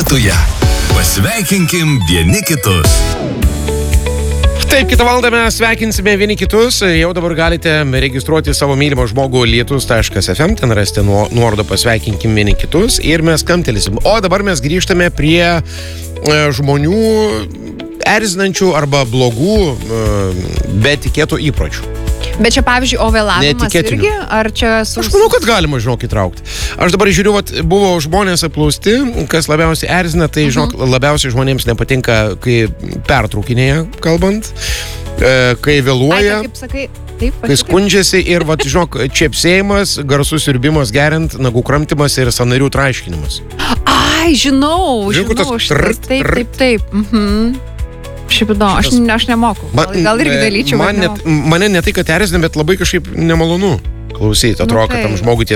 alytuje. Pasveikinkim vieni kitus. Taip, kitą valandą mes sveikinsime vieni kitus. Jau dabar galite registruoti savo mylimą žmogų lietus.fm. Ten rasite nuorodą pasveikinkim vieni kitus ir mes kamtelėsim. O dabar mes grįžtame prie žmonių erzinančių arba blogų, be tikėtų įpročių. Bet čia, pavyzdžiui, o vėlavimas irgi? Ar čia Aš manau, kad galima, žinok, įtraukti. Aš dabar žiūriu, buvo žmonės apklausti, kas labiausiai erzina, tai, žinok, labiausiai žmonėms nepatinka, kai pertraukinėja, kalbant, kai vėluoja, kaip sakai, taip, kai skundžiasi ir, žinok, čiepsėjimas, garsų siurbimas geriant, nagų kramtymas ir sąnarių traiškinimas. Ai, žinau, tas taip. Šiaip įdomu, aš nemoku. Gal irgi dalyčiau, mane ne tai, kad erzina, bet labai kažkaip nemalonu klausyti. Atrodo, kad tam žmogui tie